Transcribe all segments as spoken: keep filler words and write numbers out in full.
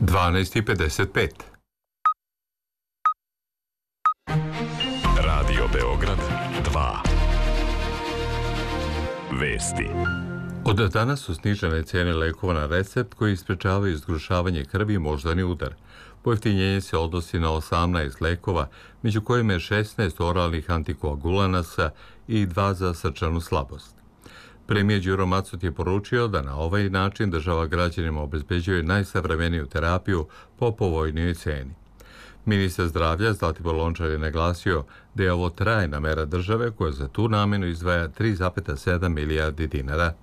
dvanaest i pedeset pet. Radio Beograd dva. Vesti. Od danas su snižene cijene lekova na recept koji sprečavaju zgrušavanje krvi i moždani udar. Pojeftinjenje se odnosi na osamnaest lekova, među kojima je šesnaest oralnih antikoagulanasa i dva za srčanu slabost. Premijer Đuro Macot je poručio da na ovaj način država građanima obezbeđuje najsavremeniju terapiju po povoljnijoj ceni. Ministar zdravlja Zlatibor Lončar je naglasio da je ovo trajna mera države koja za tu namjenu izdvaja tri zarez sedam milijardi dinara.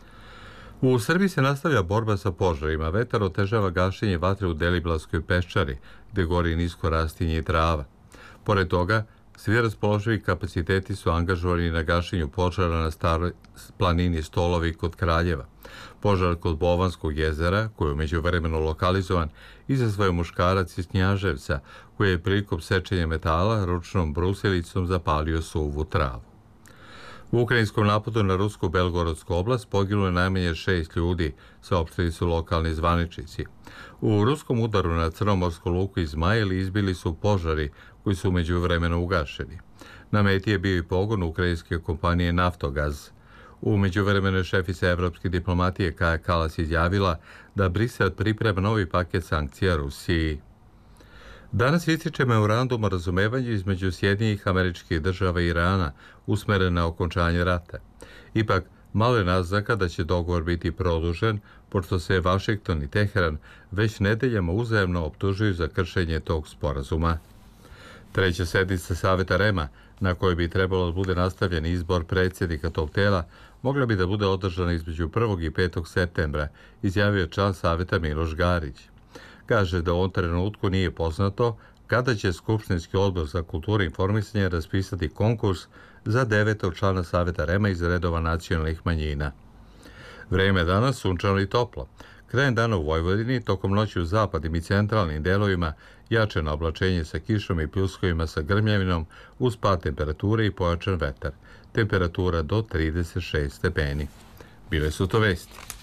U Srbiji se nastavlja borba sa požarima. Vetar otežava gašenje vatre u Deliblatskoj peščari, gde gori nisko rastinje i trava. Pored toga, svi raspoloživi kapaciteti su angažovani na gašenju požara na staroj planini Stolovi kod Kraljeva. Požar kod Bovanskog jezera, koji je umeđuvremeno lokalizovan, izazvao je muškarac iz Knjaževca, koji je prilikom sečenja metala ručnom brusilicom zapalio suvu travu. U ukrajinskom napadu na rusku Belgorodsku oblast poginulo je najmanje šest ljudi, saopštili su lokalni zvaničnici. U ruskom udaru na Crnomorsku luku Izmajil izbili su požari koji su umeđuvremeno ugašeni. Na meti je bio i pogon ukrajinske kompanije Naftogaz. U međuvremenu je šefica evropske diplomatije Kaja Kalas izjavila da Brisel priprema novi paket sankcija Rusiji. Danas ističe memorandum o razumevanju između Sjedinjenih Američkih Država i Irana usmeren na okončanje rata. Ipak, malo je naznaka da će dogovor biti produžen, pošto se Vašington i Teheran već nedeljama uzajamno optužuju za kršenje tog sporazuma. Treća sednica Saveta REM-a, na kojoj bi trebalo da bude nastavljen izbor predsjednika tog tela, mogla bi da bude održana između prvog i petog septembra, izjavio član Saveta Miloš Garić. Kaže da u ovom trenutku nije poznato kada će Skupštinski odbor za kulturu i informisanje raspisati konkurs za devetog člana Saveta REM-a iz redova nacionalnih manjina. Vreme danas sunčano i toplo. Krajem dana u Vojvodini, tokom noći u zapadnim i centralnim delovima, jačeno oblačenje sa kišom i pljuskovima sa grmljavinom uz pad temperature i pojačan vetar. Temperatura do trideset šest stepeni. Bile su to vesti.